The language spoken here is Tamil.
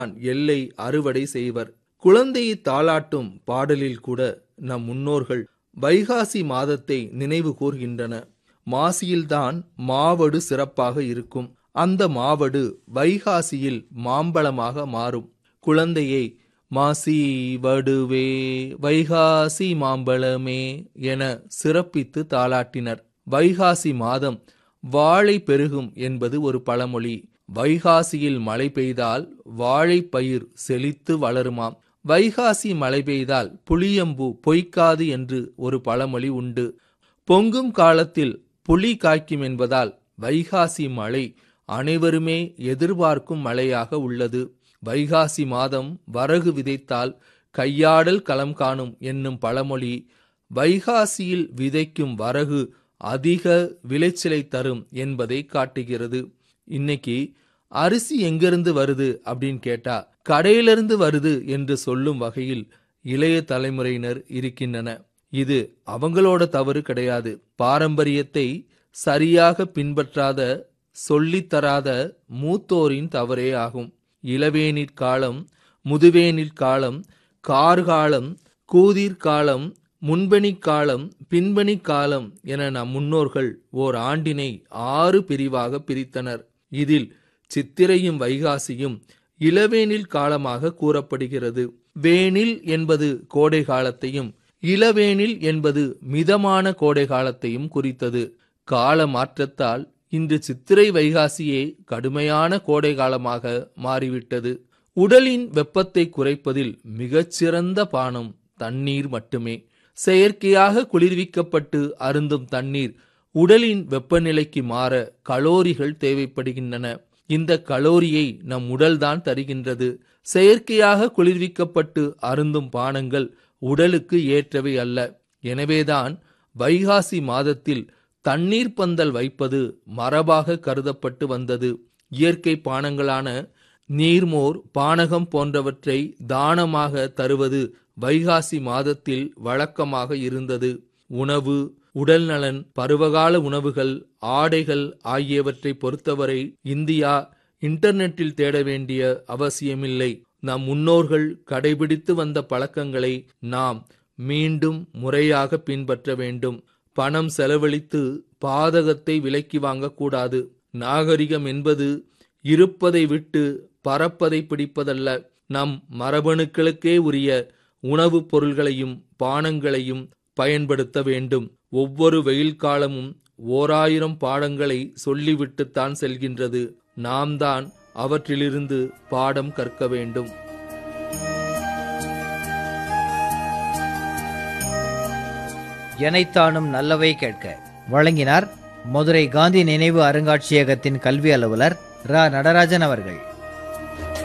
எல்லை அறுவடை செய்வர். குழந்தையை தாளாட்டும் பாடலில் கூட நம் முன்னோர்கள் வைகாசி மாதத்தை நினைவு கூர்கின்றன. மாசியில்தான் மாவடு சிறப்பாக இருக்கும். அந்த மாவடு வைகாசியில் மாம்பழமாக மாறும். குழந்தையை மாசி வடுவே வைகாசி மாம்பழமே என சிறப்பித்து தாளாட்டினர். வைகாசி மாதம் வாழை பெருகும் என்பது ஒரு பழமொழி. வைகாசியில் மழை பெய்தால் வாழை பயிர் செழித்து வளருமாம். வைகாசி மழை பெய்தால் புளியம்பு பொய்க்காது என்று ஒரு பழமொழி உண்டு. பொங்கும் காலத்தில் புலி காய்க்கும் என்பதால் வைகாசி மழை அனைவருமே எதிர்பார்க்கும் மழையாக உள்ளது. வைகாசி மாதம் வரகு விதைத்தால் கையாடல் களம் காணும் என்னும் பழமொழி வைகாசியில் விதைக்கும் வரகு அதிக விளைச்சலை தரும் என்பதை காட்டுகிறது. இன்னைக்கு அரிசி எங்கிருந்து வருது அப்படின்னு கேட்டா கடையிலிருந்து வருது என்று சொல்லும் வகையில் இளைய தலைமுறையினர் இருக்கின்றன. இது அவங்களோட தவறு கிடையாது. பாரம்பரியத்தை சரியாக பின்பற்றாத சொல்லித்தராத மூத்தோரின் தவறே ஆகும். இளவேனிற் காலம், முதுவேனிற் காலம், கார்காலம், கூதிர்காலம், முன்பனிக் காலம், பின்பனிக் காலம் என நம் முன்னோர்கள் ஓர் ஆண்டினை 6 பிரிவாக பிரித்தனர். இதில் சித்திரையும் வைகாசியும் இளவேனில் காலமாக கூறப்படுகிறது. வேனில் என்பது கோடை காலத்தையும் இளவேனில் என்பது மிதமான கோடை காலத்தையும் குறித்தது. கால மாற்றத்தால் இன்று சித்திரை வைகாசியே கடுமையான கோடை காலமாக மாறிவிட்டது. உடலின் வெப்பத்தை குறைப்பதில் மிகச்சிறந்த பானம் தண்ணீர் மட்டுமே. செயற்கையாக குளிர்விக்கப்பட்டு அருந்தும் தண்ணீர் உடலின் வெப்பநிலைக்கு மாற கலோரிகள் தேவைப்படுகின்றன. இந்த கலோரியை நம் உடல்தான் தருகின்றது. செயற்கையாக குளிர்விக்கப்பட்டு அருந்தும் பானங்கள் உடலுக்கு ஏற்றவை அல்ல. எனவேதான் வைகாசி மாதத்தில் தண்ணீர் பந்தல் வைப்பது மரபாக கருதப்பட்டு வந்தது. இயற்கை பானங்களான நீர்மோர், பானகம் போன்றவற்றை தானமாக தருவது வைகாசி மாதத்தில் வழக்கமாக இருந்தது. உணவு, உடல்நலன், பருவகால உணவுகள், ஆடைகள் ஆகியவற்றை பொறுத்தவரை இந்தியா இன்டர்நெட்டில் தேட வேண்டிய அவசியமில்லை. நம் முன்னோர்கள் கடைபிடித்து வந்த பழக்கங்களை நாம் மீண்டும் முறையாக பின்பற்ற வேண்டும். பணம் செலவழித்து பாதகத்தை விலைக்கு வாங்கக்கூடாது. நாகரிகம் என்பது இருப்பதை விட்டு பறப்பதை பிடிப்பதல்ல. நம் மரபணுக்களுக்கே உரிய உணவுப் பொருள்களையும் பானங்களையும் பயன்படுத்த வேண்டும். ஒவ்வொரு வெயில் காலமும் 1000 பாடங்களை சொல்லிவிட்டுத்தான் செல்கின்றது. நாம் தான் அவற்றிலிருந்து பாடம் கற்க வேண்டும். எனைத்தானும் நல்லவை கேட்க வழங்கினார் மதுரை காந்தி நினைவு அருங்காட்சியகத்தின் கல்வி அலுவலர் ரா நடராஜன் அவர்கள்.